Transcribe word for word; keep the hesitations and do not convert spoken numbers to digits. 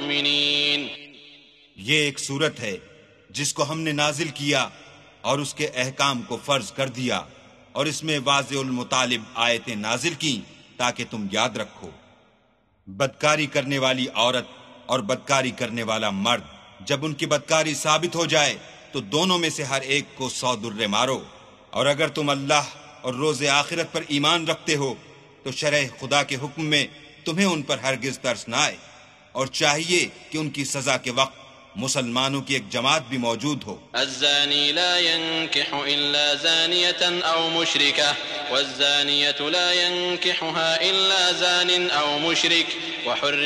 मुमिनीन। ये एक सूरत है जिसको हमने नाजिल किया और उसके अहकाम को फर्ज कर दिया और इसमें वाज़िउल मुतालिब आयतें नाजिल की ताकि तुम याद रखो। बदकारी करने वाली औरत और बदकारी करने वाला मर्द जब उनकी बदकारी साबित हो जाए तो दोनों में से हर एक को सौ दुर्रे मारो, और अगर तुम अल्लाह और रोज़े आखिरत पर ईमान रखते हो तो शरह खुदा के हुक्म में तुम्हें उन पर हरगिज तरस न आए, और चाहिए कि उनकी सजा के वक्त मुसलमानों की एक जमात भी मौजूद हो। अज़्ज़ानी ला यंकिहु इल्ला ज़ानियतन औ मुशरिका वज़्ज़ानियतु ला यंकिहुहा इल्ला ज़ानिन औ मुशरिक व